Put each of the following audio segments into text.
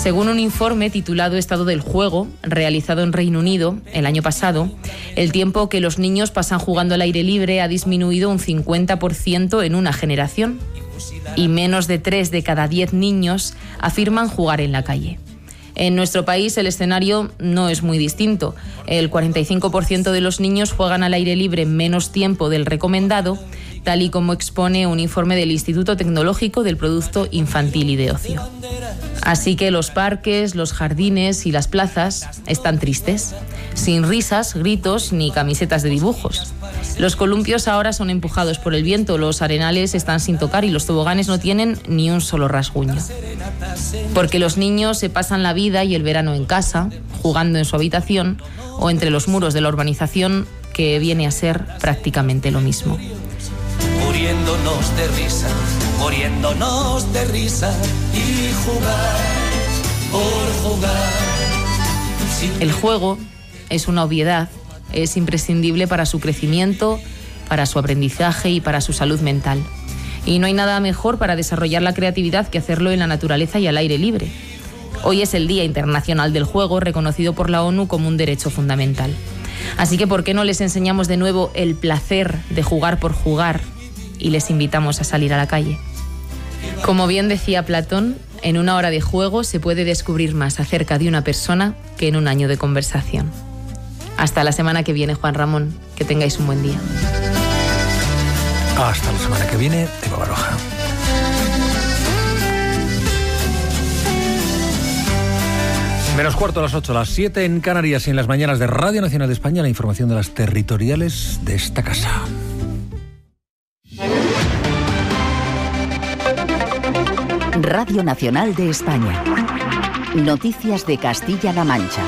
Según un informe titulado Estado del Juego, realizado en Reino Unido el año pasado, el tiempo que los niños pasan jugando al aire libre ha disminuido un 50% en una generación, y menos de 3 de cada 10 niños afirman jugar en la calle. En nuestro país el escenario no es muy distinto. El 45% de los niños juegan al aire libre menos tiempo del recomendado, tal y como expone un informe del Instituto Tecnológico del Producto Infantil y de Ocio. Así que los parques, los jardines y las plazas están tristes, sin risas, gritos ni camisetas de dibujos. Los columpios ahora son empujados por el viento, los arenales están sin tocar y los toboganes no tienen ni un solo rasguño. Porque los niños se pasan la vida y el verano en casa, jugando en su habitación o entre los muros de la urbanización, que viene a ser prácticamente lo mismo. Muriéndonos de risa y jugar por jugar. El juego es una obviedad, es imprescindible para su crecimiento, para su aprendizaje y para su salud mental. Y no hay nada mejor para desarrollar la creatividad que hacerlo en la naturaleza y al aire libre. Hoy es el Día Internacional del Juego, reconocido por la ONU como un derecho fundamental. Así que, ¿por qué no les enseñamos de nuevo el placer de jugar por jugar y les invitamos a salir a la calle? Como bien decía Platón, en una hora de juego se puede descubrir más acerca de una persona que en un año de conversación. Hasta la semana que viene, Juan Ramón. Que tengáis un buen día. Hasta la semana que viene, Eva Baroja. Menos cuarto a las 8, las 7 en Canarias y en las mañanas de Radio Nacional de España, la información de las territoriales de esta casa. Radio Nacional de España. Noticias de Castilla-La Mancha.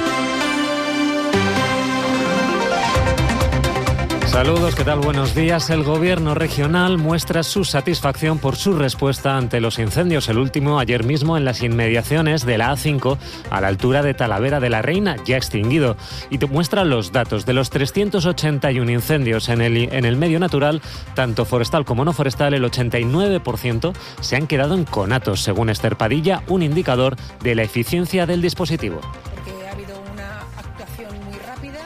Saludos, ¿qué tal? Buenos días. El Gobierno regional muestra su satisfacción por su respuesta ante los incendios. El último ayer mismo en las inmediaciones de la A5 a la altura de Talavera de la Reina, ya extinguido. Y te muestra los datos de los 381 incendios en el medio natural, tanto forestal como no forestal. El 89% se han quedado en conatos, según Esther Padilla, un indicador de la eficiencia del dispositivo. Porque ha habido una actuación muy rápida,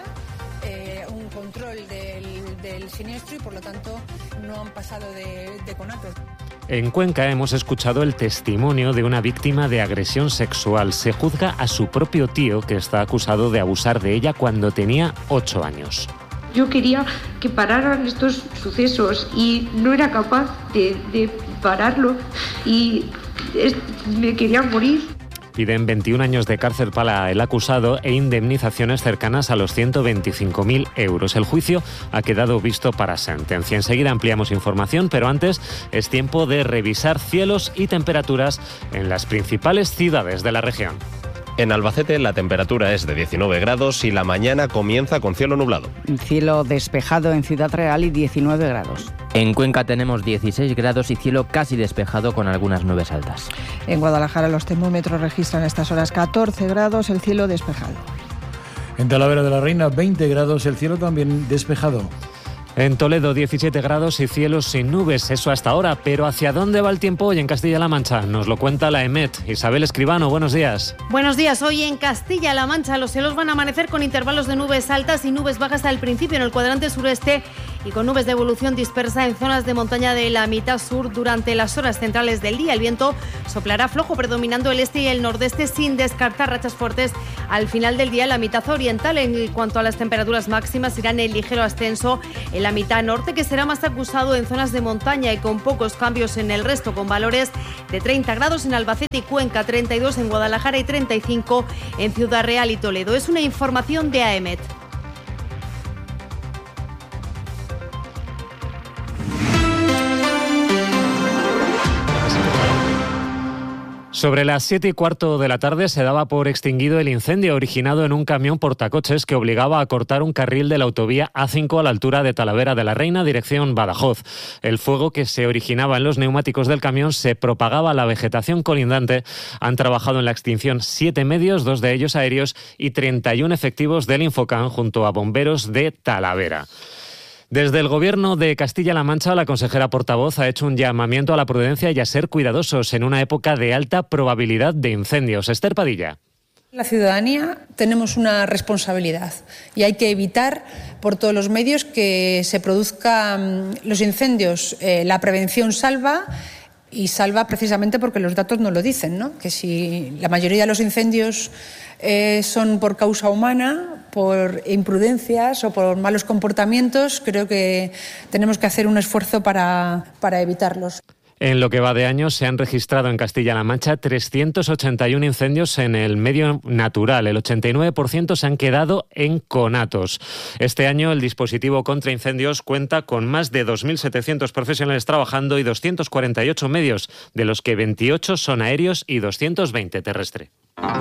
un control del siniestro y por lo tanto no han pasado de conatos. En Cuenca hemos escuchado el testimonio de una víctima de agresión sexual. Se juzga a su propio tío, que está acusado de abusar de ella cuando tenía 8 años. Yo quería que pararan estos sucesos y no era capaz de pararlo y me quería morir. Piden 21 años de cárcel para el acusado e indemnizaciones cercanas a los 125.000 euros. El juicio ha quedado visto para sentencia. Enseguida ampliamos información, pero antes es tiempo de revisar cielos y temperaturas en las principales ciudades de la región. En Albacete la temperatura es de 19 grados y la mañana comienza con cielo nublado. Cielo despejado en Ciudad Real y 19 grados. En Cuenca tenemos 16 grados y cielo casi despejado con algunas nubes altas. En Guadalajara los termómetros registran a estas horas 14 grados, el cielo despejado. En Talavera de la Reina 20 grados, el cielo también despejado. En Toledo 17 grados y cielos sin nubes, eso hasta ahora. Pero ¿hacia dónde va el tiempo hoy en Castilla-La Mancha? Nos lo cuenta la EMET. Isabel Escribano, buenos días. Buenos días. Hoy en Castilla-La Mancha los cielos van a amanecer con intervalos de nubes altas y nubes bajas al principio en el cuadrante sureste y con nubes de evolución dispersa en zonas de montaña de la mitad sur durante las horas centrales del día. El viento soplará flojo, predominando el este y el nordeste, sin descartar rachas fuertes al final del día en la mitad oriental. En cuanto a las temperaturas máximas, irán en ligero ascenso en la mitad norte, que será más acusado en zonas de montaña y con pocos cambios en el resto, con valores de 30 grados en Albacete y Cuenca, 32 en Guadalajara y 35 en Ciudad Real y Toledo. Es una información de AEMET. Sobre las 7:15 de la tarde se daba por extinguido el incendio originado en un camión portacoches que obligaba a cortar un carril de la autovía A5 a la altura de Talavera de la Reina, dirección Badajoz. El fuego que se originaba en los neumáticos del camión se propagaba a la vegetación colindante. Han trabajado en la extinción 7 medios, 2 de ellos aéreos y 31 efectivos del Infocan junto a bomberos de Talavera. Desde el Gobierno de Castilla-La Mancha, la consejera portavoz ha hecho un llamamiento a la prudencia y a ser cuidadosos en una época de alta probabilidad de incendios. Esther Padilla. La ciudadanía tenemos una responsabilidad y hay que evitar por todos los medios que se produzcan los incendios. La prevención salva, y salva precisamente porque los datos nos lo dicen, ¿no? Que si la mayoría de los incendios son por causa humana, por imprudencias o por malos comportamientos, creo que tenemos que hacer un esfuerzo para evitarlos. En lo que va de año se han registrado en Castilla-La Mancha 381 incendios en el medio natural. El 89% se han quedado en conatos. Este año el dispositivo contra incendios cuenta con más de 2.700 profesionales trabajando y 248 medios, de los que 28 son aéreos y 220 terrestres.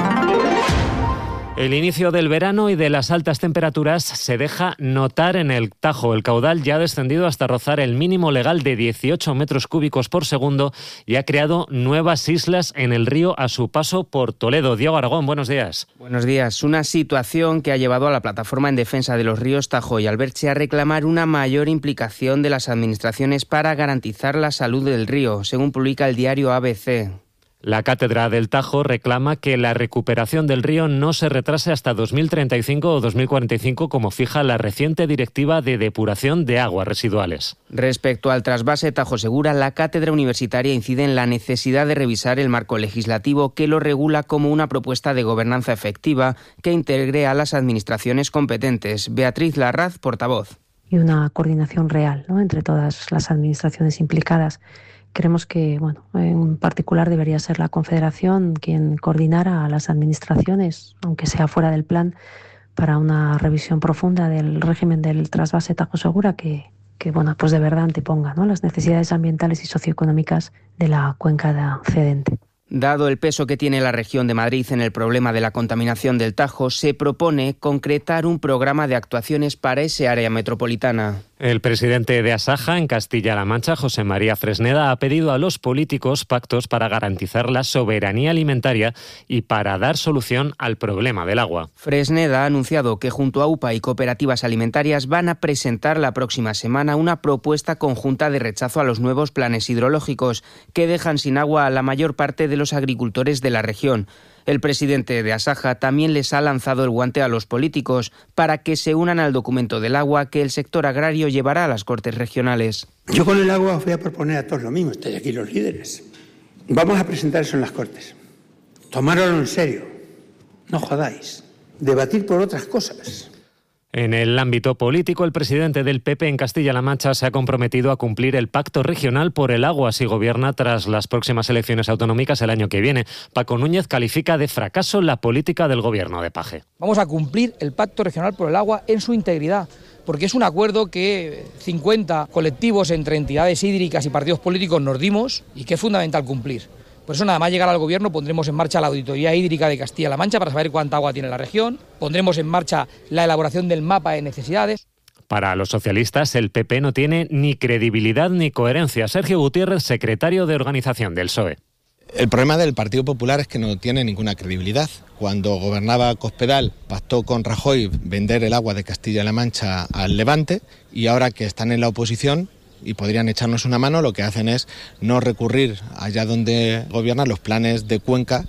El inicio del verano y de las altas temperaturas se deja notar en el Tajo. El caudal ya ha descendido hasta rozar el mínimo legal de 18 metros cúbicos por segundo y ha creado nuevas islas en el río a su paso por Toledo. Diego Aragón, buenos días. Buenos días. Una situación que ha llevado a la Plataforma en Defensa de los Ríos Tajo y Alberche a reclamar una mayor implicación de las administraciones para garantizar la salud del río, según publica el diario ABC. La Cátedra del Tajo reclama que la recuperación del río no se retrase hasta 2035 o 2045, como fija la reciente Directiva de Depuración de Aguas Residuales. Respecto al trasvase Tajo Segura, la Cátedra Universitaria incide en la necesidad de revisar el marco legislativo que lo regula como una propuesta de gobernanza efectiva que integre a las administraciones competentes. Beatriz Larraz, portavoz. Y una coordinación real, ¿no?, entre todas las administraciones implicadas. Creemos que, en particular debería ser la Confederación quien coordinara a las administraciones, aunque sea fuera del plan, para una revisión profunda del régimen del trasvase Tajo Segura que de verdad anteponga, ¿no?, las necesidades ambientales y socioeconómicas de la cuenca cedente. Dado el peso que tiene la región de Madrid en el problema de la contaminación del Tajo, se propone concretar un programa de actuaciones para ese área metropolitana. El presidente de Asaja en Castilla-La Mancha, José María Fresneda, ha pedido a los políticos pactos para garantizar la soberanía alimentaria y para dar solución al problema del agua. Fresneda ha anunciado que junto a UPA y cooperativas alimentarias van a presentar la próxima semana una propuesta conjunta de rechazo a los nuevos planes hidrológicos que dejan sin agua a la mayor parte de los agricultores de la región. El presidente de Asaja también les ha lanzado el guante a los políticos para que se unan al documento del agua que el sector agrario llevará a las Cortes regionales. Yo con el agua os voy a proponer a todos lo mismo, estáis aquí los líderes. Vamos a presentar eso en las Cortes. Tomároslo en serio, no jodáis. Debatir por otras cosas. En el ámbito político, el presidente del PP en Castilla-La Mancha se ha comprometido a cumplir el pacto regional por el agua si gobierna tras las próximas elecciones autonómicas el año que viene. Paco Núñez califica de fracaso la política del gobierno de Paje. Vamos a cumplir el pacto regional por el agua en su integridad, porque es un acuerdo que 50 colectivos entre entidades hídricas y partidos políticos nos dimos y que es fundamental cumplir. Por eso, nada más llegar al Gobierno, pondremos en marcha la auditoría hídrica de Castilla-La Mancha para saber cuánta agua tiene la región, pondremos en marcha la elaboración del mapa de necesidades. Para los socialistas, el PP no tiene ni credibilidad ni coherencia. Sergio Gutiérrez, secretario de organización del PSOE. El problema del Partido Popular es que no tiene ninguna credibilidad. Cuando gobernaba Cospedal, pactó con Rajoy vender el agua de Castilla-La Mancha al Levante, y ahora que están en la oposición y podrían echarnos una mano, lo que hacen es no recurrir allá donde gobiernan los planes de Cuenca.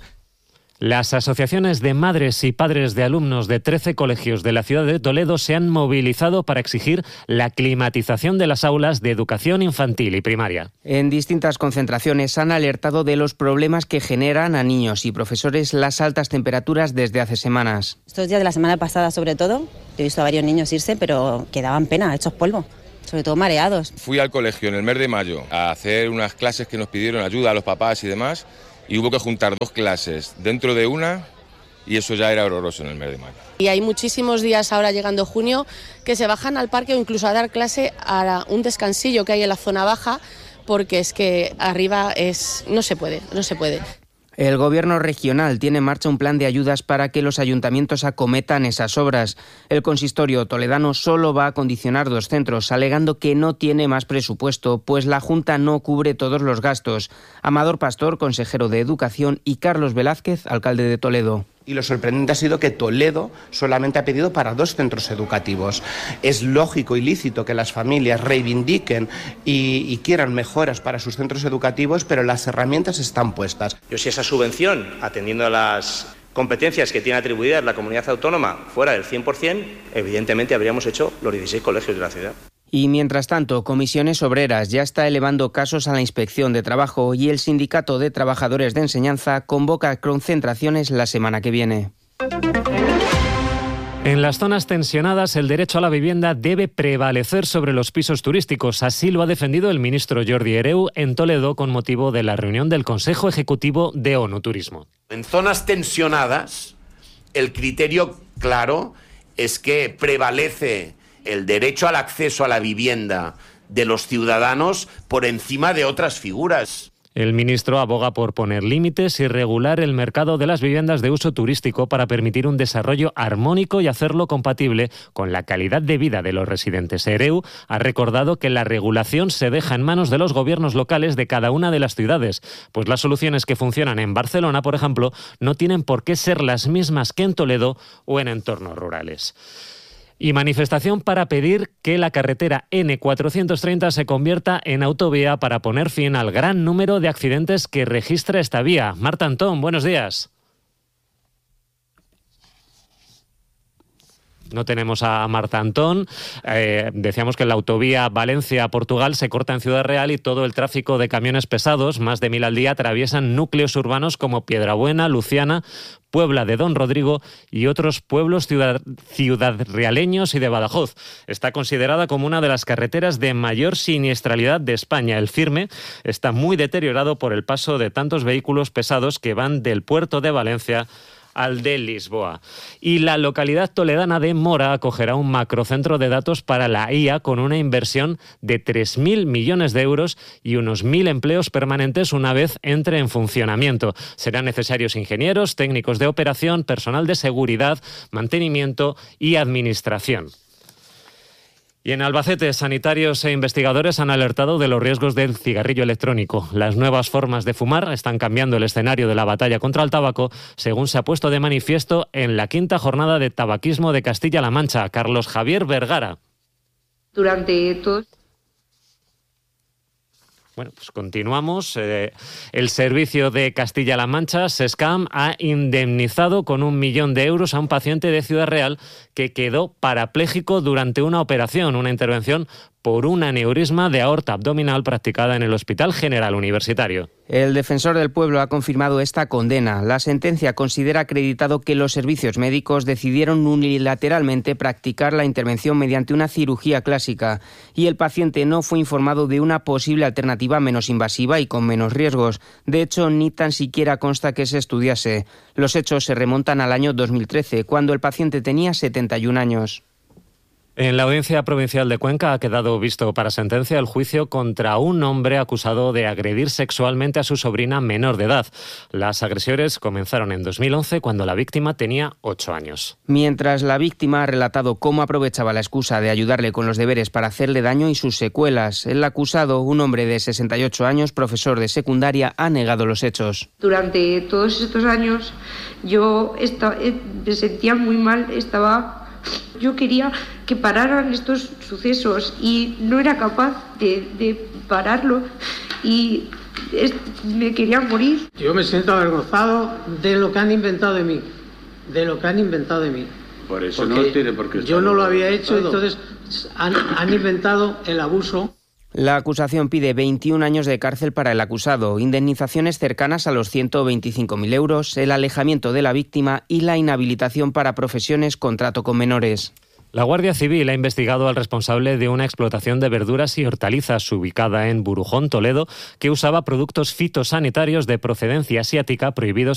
Las asociaciones de madres y padres de alumnos de 13 colegios de la ciudad de Toledo se han movilizado para exigir la climatización de las aulas de educación infantil y primaria. En distintas concentraciones han alertado de los problemas que generan a niños y profesores las altas temperaturas desde hace semanas. Estos días de la semana pasada, sobre todo, he visto a varios niños irse, pero que daban pena, hechos polvo. Sobre todo mareados. Fui al colegio en el mes de mayo a hacer unas clases que nos pidieron ayuda a los papás y demás, y hubo que juntar 2 clases dentro de una, y eso ya era horroroso en el mes de mayo. Y hay muchísimos días ahora llegando junio que se bajan al parque o incluso a dar clase a un descansillo que hay en la zona baja, porque es que arriba no se puede. El Gobierno regional tiene en marcha un plan de ayudas para que los ayuntamientos acometan esas obras. El consistorio toledano solo va a condicionar 2 centros, alegando que no tiene más presupuesto, pues la Junta no cubre todos los gastos. Amador Pastor, consejero de Educación, y Carlos Velázquez, alcalde de Toledo. Y lo sorprendente ha sido que Toledo solamente ha pedido para 2 centros educativos. Es lógico y lícito que las familias reivindiquen y quieran mejoras para sus centros educativos, pero las herramientas están puestas. Yo, si esa subvención, atendiendo a las competencias que tiene atribuidas la comunidad autónoma, fuera del 100%, evidentemente habríamos hecho los 16 colegios de la ciudad. Y mientras tanto, Comisiones Obreras ya está elevando casos a la Inspección de Trabajo y el Sindicato de Trabajadores de Enseñanza convoca concentraciones la semana que viene. En las zonas tensionadas, el derecho a la vivienda debe prevalecer sobre los pisos turísticos. Así lo ha defendido el ministro Jordi Hereu en Toledo con motivo de la reunión del Consejo Ejecutivo de ONU Turismo. En zonas tensionadas, el criterio claro es que prevalece el derecho al acceso a la vivienda de los ciudadanos por encima de otras figuras. El ministro aboga por poner límites y regular el mercado de las viviendas de uso turístico para permitir un desarrollo armónico y hacerlo compatible con la calidad de vida de los residentes. Hereu ha recordado que la regulación se deja en manos de los gobiernos locales de cada una de las ciudades, pues las soluciones que funcionan en Barcelona, por ejemplo, no tienen por qué ser las mismas que en Toledo o en entornos rurales. Y manifestación para pedir que la carretera N430 se convierta en autovía para poner fin al gran número de accidentes que registra esta vía. Marta Antón, buenos días. No tenemos a Marta Antón. Decíamos que la autovía Valencia-Portugal se corta en Ciudad Real y todo el tráfico de camiones pesados, más de 1000 al día, atraviesan núcleos urbanos como Piedrabuena, Luciana, Puebla de Don Rodrigo y otros pueblos ciudadrealeños y de Badajoz. Está considerada como una de las carreteras de mayor siniestralidad de España. El Firme está muy deteriorado por el paso de tantos vehículos pesados que van del puerto de Valencia al de Lisboa. Y la localidad toledana de Mora acogerá un macrocentro de datos para la IA con una inversión de 3.000 millones de euros y unos 1.000 empleos permanentes una vez entre en funcionamiento. Serán necesarios ingenieros, técnicos de operación, personal de seguridad, mantenimiento y administración. Y en Albacete, sanitarios e investigadores han alertado de los riesgos del cigarrillo electrónico. Las nuevas formas de fumar están cambiando el escenario de la batalla contra el tabaco, según se ha puesto de manifiesto en la 5ª jornada de tabaquismo de Castilla-La Mancha. Carlos Javier Vergara. Durante todo... Bueno, pues continuamos. El servicio de Castilla-La Mancha, SESCAM, ha indemnizado con 1 millón de euros a un paciente de Ciudad Real que quedó parapléjico durante una operación, una intervención por un aneurisma de aorta abdominal practicada en el Hospital General Universitario. El defensor del pueblo ha confirmado esta condena. La sentencia considera acreditado que los servicios médicos decidieron unilateralmente practicar la intervención mediante una cirugía clásica y el paciente no fue informado de una posible alternativa menos invasiva y con menos riesgos. De hecho, ni tan siquiera consta que se estudiase. Los hechos se remontan al año 2013, cuando el paciente tenía 71 años. En la Audiencia Provincial de Cuenca ha quedado visto para sentencia el juicio contra un hombre acusado de agredir sexualmente a su sobrina menor de edad. Las agresiones comenzaron en 2011 cuando la víctima tenía 8 años. Mientras la víctima ha relatado cómo aprovechaba la excusa de ayudarle con los deberes para hacerle daño y sus secuelas. El acusado, un hombre de 68 años, profesor de secundaria, ha negado los hechos. Durante todos estos años yo me sentía muy mal, yo quería que pararan estos sucesos y no era capaz de pararlo y me quería morir. Yo me siento avergonzado de lo que han inventado de mí, Por eso no tiene por qué estar. Yo no lo había hecho, entonces han inventado el abuso. La acusación pide 21 años de cárcel para el acusado, indemnizaciones cercanas a los 125.000 euros, el alejamiento de la víctima y la inhabilitación para profesiones con trato con menores. La Guardia Civil ha investigado al responsable de una explotación de verduras y hortalizas ubicada en Burujón, Toledo, que usaba productos fitosanitarios de procedencia asiática prohibidos